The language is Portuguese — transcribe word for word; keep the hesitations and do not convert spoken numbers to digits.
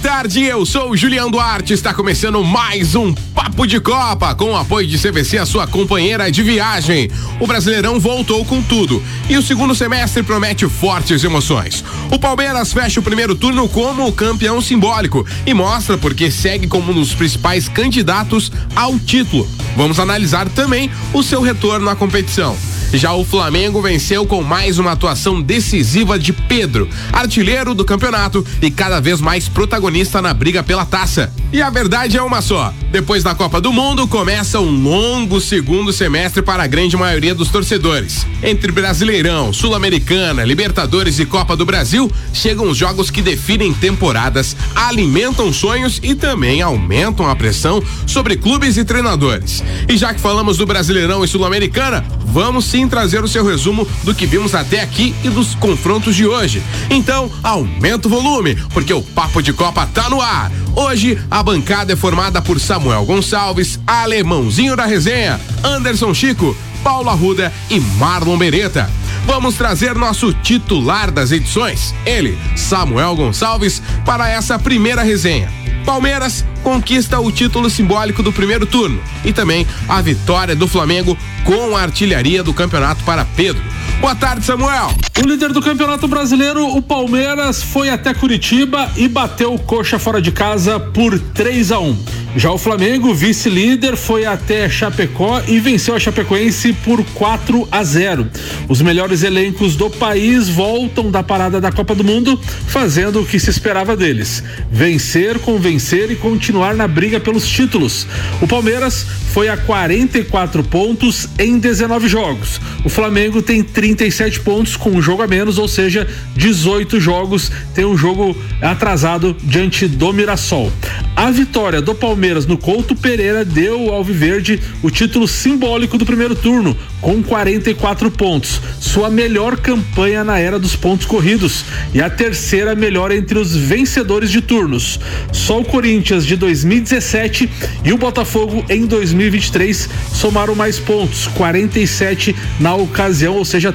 tarde, eu sou o Julião Duarte, está começando mais um Papo de Copa, com o apoio de C V C, a sua companheira de viagem. O Brasileirão voltou com tudo e o segundo semestre promete fortes emoções. O Palmeiras fecha o primeiro turno como o campeão simbólico e mostra porque segue como um dos principais candidatos ao título. Vamos analisar também o seu retorno à competição. Já o Flamengo venceu com mais uma atuação decisiva de Pedro, artilheiro do campeonato e cada vez mais protagonista na briga pela taça. E a verdade é uma só: depois da Copa do Mundo começa um longo segundo semestre para a grande maioria dos torcedores. Entre Brasileirão, Sul-Americana, Libertadores e Copa do Brasil, chegam os jogos que definem temporadas, alimentam sonhos e também aumentam a pressão sobre clubes e treinadores. E já que falamos do Brasileirão e Sul-Americana, vamos sim trazer o seu resumo do que vimos até aqui e dos confrontos de hoje. Então, aumenta o volume, porque o Papo de Copa tá no ar. Hoje, a bancada é formada por Samuel Gonçalves, Alemãozinho da Resenha, Anderson Chico, Paulo Arruda e Marlon Beretta. Vamos trazer nosso titular das edições, ele, Samuel Gonçalves, para essa primeira resenha. Palmeiras conquista o título simbólico do primeiro turno e também a vitória do Flamengo com a artilharia do campeonato para Pedro. Boa tarde, Samuel. O líder do Campeonato Brasileiro, o Palmeiras, foi até Curitiba e bateu o Coxa fora de casa por três a um. Já o Flamengo, vice-líder, foi até Chapecó e venceu a Chapecoense por quatro a zero. Os melhores elencos do país voltam da parada da Copa do Mundo, fazendo o que se esperava deles: vencer, convencer e continuar na briga pelos títulos. O Palmeiras foi a quarenta e quatro pontos em dezenove jogos. O Flamengo tem trinta e sete pontos com um jogo a menos, ou seja, dezoito jogos, tem um jogo atrasado diante do Mirassol. A vitória do Palmeiras no Couto Pereira deu ao Alviverde o título simbólico do primeiro turno, com quarenta e quatro pontos, sua melhor campanha na era dos pontos corridos e a terceira melhor entre os vencedores de turnos. Só o Corinthians de dois mil e dezessete e o Botafogo em dois mil e vinte e três somaram mais pontos, quarenta e sete na ocasião, ou seja,